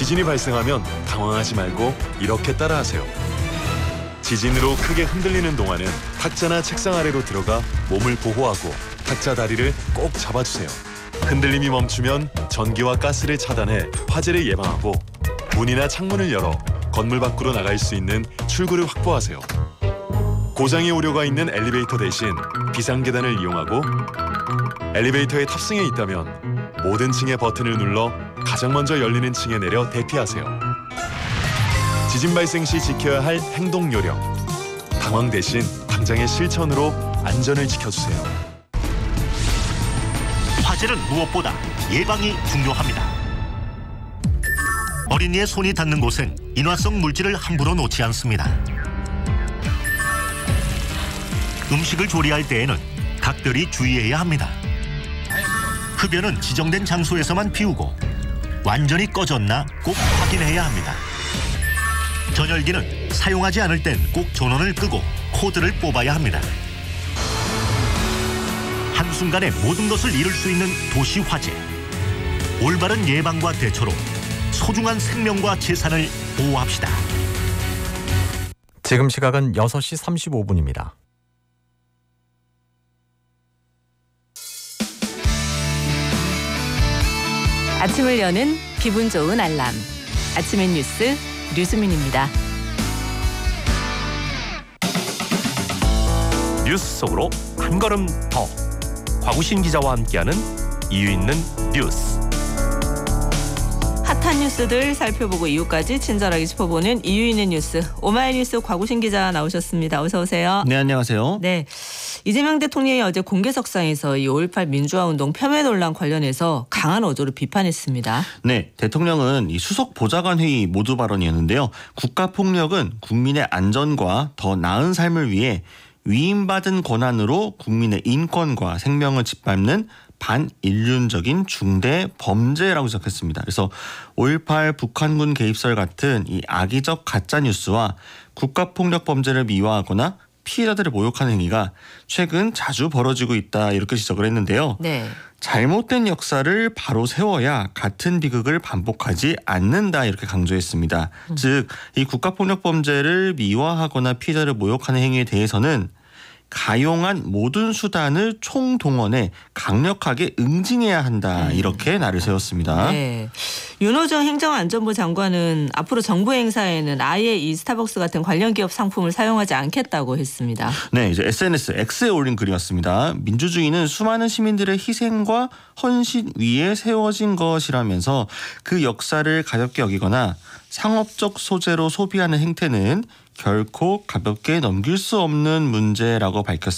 지진이 발생하면 당황하지 말고 이렇게 따라하세요. 지진으로 크게 흔들리는 동안은 탁자나 책상 아래로 들어가 몸을 보호하고 탁자 다리를 꼭 잡아주세요. 흔들림이 멈추면 전기와 가스를 차단해 화재를 예방하고 문이나 창문을 열어 건물 밖으로 나갈 수 있는 출구를 확보하세요. 고장의 우려가 있는 엘리베이터 대신 비상계단을 이용하고 엘리베이터에 탑승해 있다면 모든 층의 버튼을 눌러 가장 먼저 열리는 층에 내려 대피하세요. 지진 발생 시 지켜야 할 행동 요령. 당황 대신 당장의 실천으로 안전을 지켜주세요. 화재는 무엇보다 예방이 중요합니다. 어린이의 손이 닿는 곳엔 인화성 물질을 함부로 놓지 않습니다. 음식을 조리할 때에는 각별히 주의해야 합니다. 흡연은 지정된 장소에서만 피우고 완전히 꺼졌나 꼭 확인해야 합니다. 전열기는 사용하지 않을 땐 꼭 전원을 끄고 코드를 뽑아야 합니다. 한순간에 모든 것을 잃을 수 있는 도시 화재. 올바른 예방과 대처로 소중한 생명과 재산을 보호합시다. 지금 시각은 6시 35분입니다. 아침을 여는 기분 좋은 알람. 아침의 뉴스 류수민입니다. 뉴스 속으로 한 걸음 더. 곽우신 기자와 함께하는 이유 있는 뉴스. 핫한 뉴스들 살펴보고 이유까지 친절하게 짚어보는 이유 있는 뉴스. 오마이뉴스 곽우신 기자 나오셨습니다. 어서 오세요. 네, 안녕하세요. 네, 이재명 대통령이 어제 공개석상에서 이 5.18 민주화운동 폄훼 논란 관련해서 강한 어조로 비판했습니다. 네, 대통령은 이 수석 보좌관 회의 모두 발언이었는데요. 국가폭력은 국민의 안전과 더 나은 삶을 위해 위임받은 권한으로 국민의 인권과 생명을 짓밟는 반인륜적인 중대 범죄라고 지적했습니다. 그래서 5.18 북한군 개입설 같은 이 악의적 가짜뉴스와 국가폭력 범죄를 미화하거나 피해자들을 모욕하는 행위가 최근 자주 벌어지고 있다 이렇게 지적을 했는데요. 네. 잘못된 역사를 바로 세워야 같은 비극을 반복하지 않는다 이렇게 강조했습니다. 즉, 이 국가폭력 범죄를 미화하거나 피해자를 모욕하는 행위에 대해서는 가용한 모든 수단을 총동원해 강력하게 응징해야 한다 이렇게 날을 세웠습니다. 네. 윤호정 행정안전부 장관은 앞으로 정부 행사에는 아예 이 스타벅스 같은 관련 기업 상품을 사용하지 않겠다고 했습니다. 네, 이제 SNS X에 올린 글이었습니다. 민주주의는 수많은 시민들의 희생과 헌신 위에 세워진 것이라면서 그 역사를 가볍게 여기거나 상업적 소재로 소비하는 행태는 결코 가볍게 넘길 수 없는 문제라고 밝혔습니다.